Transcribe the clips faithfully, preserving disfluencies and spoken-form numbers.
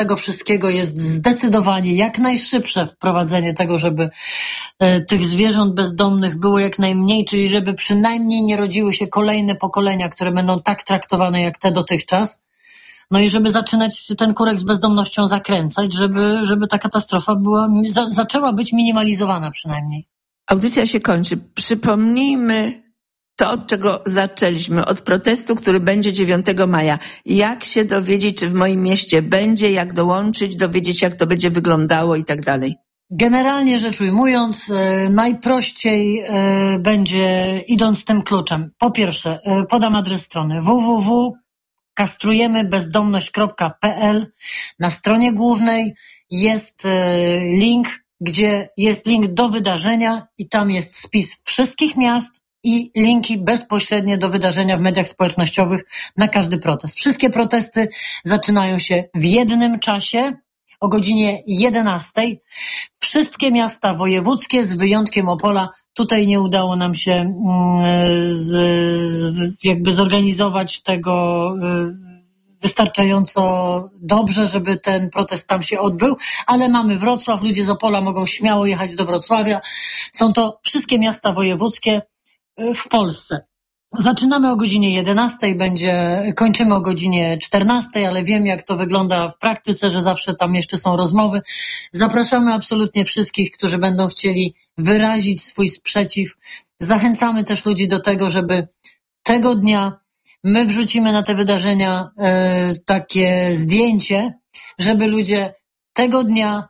tego wszystkiego jest zdecydowanie jak najszybsze wprowadzenie tego, żeby e, tych zwierząt bezdomnych było jak najmniej, czyli żeby przynajmniej nie rodziły się kolejne pokolenia, które będą tak traktowane jak te dotychczas. No i żeby zaczynać ten kurek z bezdomnością zakręcać, żeby, żeby ta katastrofa była, za, zaczęła być minimalizowana przynajmniej. Audycja się kończy. Przypomnijmy to, od czego zaczęliśmy, od protestu, który będzie dziewiątego maja. Jak się dowiedzieć, czy w moim mieście będzie, jak dołączyć, dowiedzieć, jak to będzie wyglądało i tak dalej. Generalnie rzecz ujmując, e, najprościej e, będzie idąc tym kluczem. Po pierwsze, e, podam adres strony w w w kropka kastrujemy bezdomność kropka p l. Na stronie głównej jest e, link, gdzie jest link do wydarzenia i tam jest spis wszystkich miast i linki bezpośrednie do wydarzenia w mediach społecznościowych na każdy protest. Wszystkie protesty zaczynają się w jednym czasie, o godzinie jedenastej. Wszystkie miasta wojewódzkie z wyjątkiem Opola. Tutaj nie udało nam się z, z, jakby zorganizować tego wystarczająco dobrze, żeby ten protest tam się odbył, ale mamy Wrocław, ludzie z Opola mogą śmiało jechać do Wrocławia. Są to wszystkie miasta wojewódzkie w Polsce. Zaczynamy o godzinie jedenastej, będzie, kończymy o godzinie czternastej, ale wiem, jak to wygląda w praktyce, że zawsze tam jeszcze są rozmowy. Zapraszamy absolutnie wszystkich, którzy będą chcieli wyrazić swój sprzeciw. Zachęcamy też ludzi do tego, żeby tego dnia my wrzucimy na te wydarzenia e, takie zdjęcie, żeby ludzie tego dnia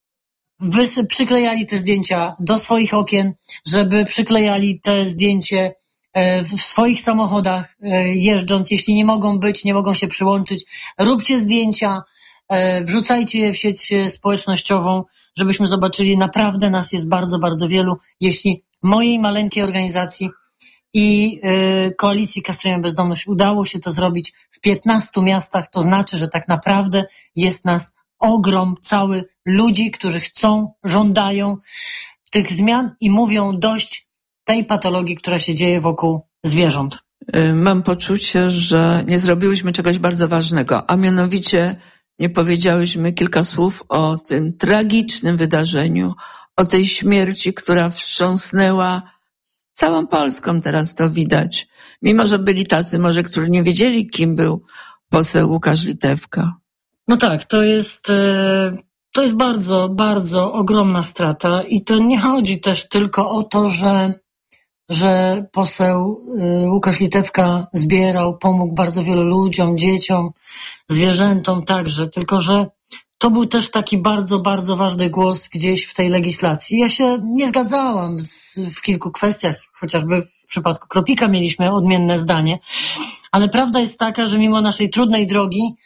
wysy- przyklejali te zdjęcia do swoich okien, żeby przyklejali te zdjęcie w swoich samochodach jeżdżąc, jeśli nie mogą być, nie mogą się przyłączyć, róbcie zdjęcia, wrzucajcie je w sieć społecznościową, żebyśmy zobaczyli, naprawdę nas jest bardzo, bardzo wielu. Jeśli mojej maleńkiej organizacji i Koalicji Kastrujemy Bezdomność udało się to zrobić w piętnastu miastach, to znaczy, że tak naprawdę jest nas ogrom cały ludzi, którzy chcą, żądają tych zmian i mówią dość tej patologii, która się dzieje wokół zwierząt. Mam poczucie, że nie zrobiłyśmy czegoś bardzo ważnego, a mianowicie nie powiedziałyśmy kilka słów o tym tragicznym wydarzeniu, o tej śmierci, która wstrząsnęła całą Polską, teraz to widać. Mimo że byli tacy może, którzy nie wiedzieli, kim był poseł Łukasz Litewka. No tak, to jest... To jest bardzo, bardzo ogromna strata i to nie chodzi też tylko o to, że że poseł Łukasz Litewka zbierał, pomógł bardzo wielu ludziom, dzieciom, zwierzętom także, tylko że to był też taki bardzo, bardzo ważny głos gdzieś w tej legislacji. Ja się nie zgadzałam z, w kilku kwestiach, chociażby w przypadku Kropika mieliśmy odmienne zdanie, ale prawda jest taka, że mimo naszej trudnej drogi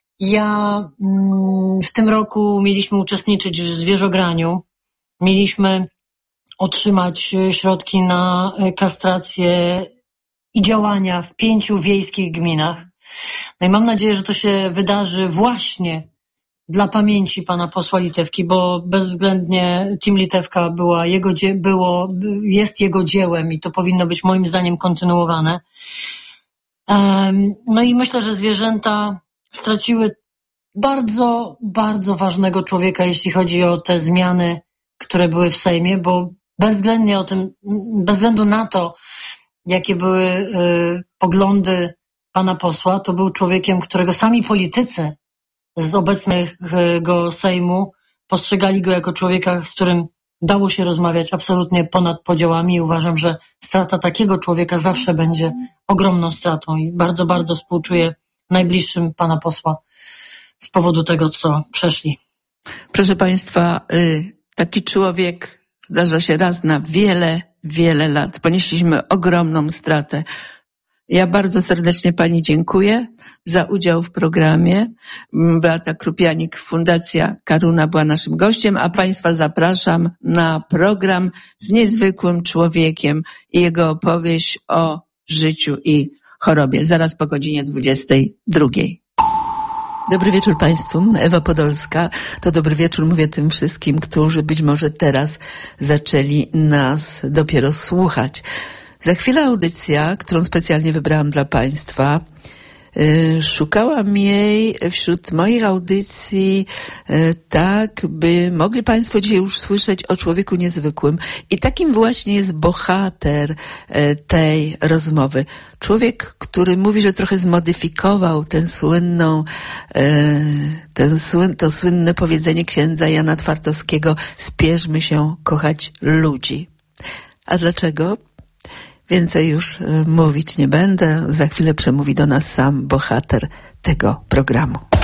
ja mm, w tym roku mieliśmy uczestniczyć w zwierzograniu, mieliśmy otrzymać środki na kastrację i działania w pięciu wiejskich gminach. No i mam nadzieję, że to się wydarzy właśnie dla pamięci pana posła Litewki, bo bezwzględnie Team Litewka była jego, było, jest jego dziełem i to powinno być moim zdaniem kontynuowane. No i myślę, że zwierzęta straciły bardzo, bardzo ważnego człowieka, jeśli chodzi o te zmiany, które były w Sejmie, bo bezwzględnie o tym, bez względu na to, jakie były y, poglądy pana posła, to był człowiekiem, którego sami politycy z obecnego Sejmu postrzegali go jako człowieka, z którym dało się rozmawiać absolutnie ponad podziałami i uważam, że strata takiego człowieka zawsze będzie ogromną stratą i bardzo, bardzo współczuję najbliższym pana posła z powodu tego, co przeszli. Proszę państwa, taki człowiek zdarza się raz na wiele, wiele lat. Ponieśliśmy ogromną stratę. Ja bardzo serdecznie pani dziękuję za udział w programie. Beata Krupianik, Fundacja Karuna była naszym gościem, a państwa zapraszam na program z niezwykłym człowiekiem i jego opowieść o życiu i chorobie. Zaraz po godzinie dwudziestej drugiej. Dobry wieczór państwu. Ewa Podolska. To dobry wieczór mówię tym wszystkim, którzy być może teraz zaczęli nas dopiero słuchać. Za chwilę audycja, którą specjalnie wybrałam dla państwa, Szukałam jej wśród moich audycji tak, by mogli Państwo dzisiaj już słyszeć o człowieku niezwykłym. I takim właśnie jest bohater tej rozmowy. Człowiek, który mówi, że trochę zmodyfikował tę słynną, ten słyn, to słynne powiedzenie księdza Jana Twartowskiego: spieszmy się kochać ludzi. A dlaczego? Więcej już mówić nie będę. Za chwilę przemówi do nas sam bohater tego programu.